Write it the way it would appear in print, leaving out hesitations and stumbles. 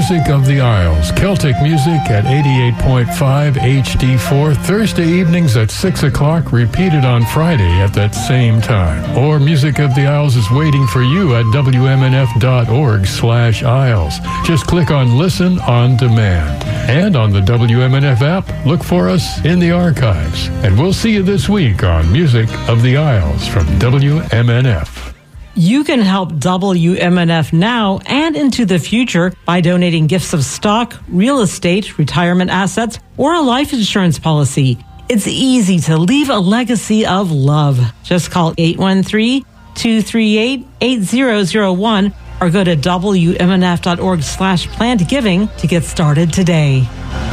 Music of the Isles, Celtic music at 88.5 HD4, Thursday evenings at 6 o'clock, repeated on Friday at that same time. Or Music of the Isles is waiting for you at WMNF.org/Isles. Just click on Listen on Demand. And on the WMNF app, look for us in the archives. And we'll see you this week on Music of the Isles from WMNF. You can help WMNF now and into the future by donating gifts of stock, real estate, retirement assets, or a life insurance policy. It's easy to leave a legacy of love. Just call 813-238-8001 or go to WMNF.org/plannedgiving to get started today.